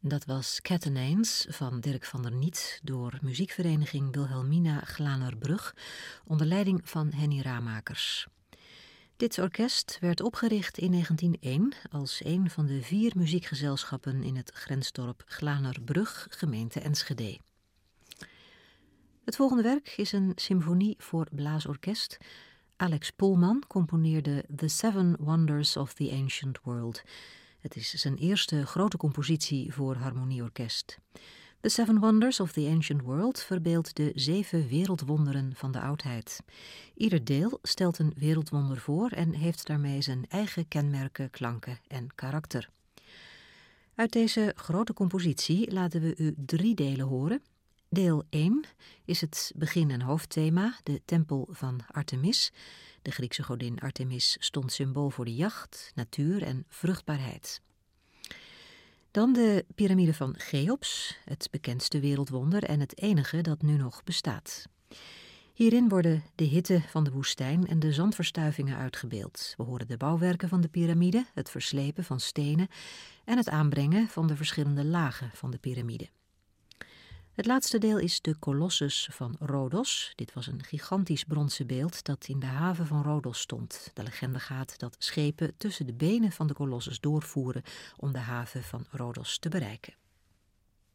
Dat was Catenanes van Dirk van der Niet door muziekvereniging Wilhelmina Glanerbrug onder leiding van Henny Ramakers. Dit orkest werd opgericht in 1901 als een van de 4 muziekgezelschappen in het grensdorp Glanerbrug, gemeente Enschede. Het volgende werk is een symfonie voor blaasorkest. Alex Polman componeerde The Seven Wonders of the Ancient World. Het is zijn eerste grote compositie voor harmonieorkest. The Seven Wonders of the Ancient World verbeeldt de 7 wereldwonderen van de oudheid. Ieder deel stelt een wereldwonder voor en heeft daarmee zijn eigen kenmerken, klanken en karakter. Uit deze grote compositie laten we u 3 delen horen. Deel 1 is het begin- en hoofdthema, de tempel van Artemis. De Griekse godin Artemis stond symbool voor de jacht, natuur en vruchtbaarheid. Dan de piramide van Cheops, het bekendste wereldwonder en het enige dat nu nog bestaat. Hierin worden de hitte van de woestijn en de zandverstuivingen uitgebeeld. We horen de bouwwerken van de piramide, het verslepen van stenen en het aanbrengen van de verschillende lagen van de piramide. Het laatste deel is de Colossus van Rhodos. Dit was een gigantisch bronzen beeld dat in de haven van Rhodos stond. De legende gaat dat schepen tussen de benen van de Colossus doorvoeren om de haven van Rhodos te bereiken.